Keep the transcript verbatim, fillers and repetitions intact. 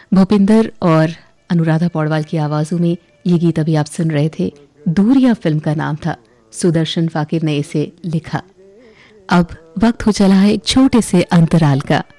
भूपिंदर और अनुराधा पौडवाल की आवाज़ों में ये गीत अभी आप सुन रहे थे। दूरिया फिल्म का नाम था, सुदर्शन फाकिर ने इसे लिखा। अब वक्त हो चला है एक छोटे से अंतराल का।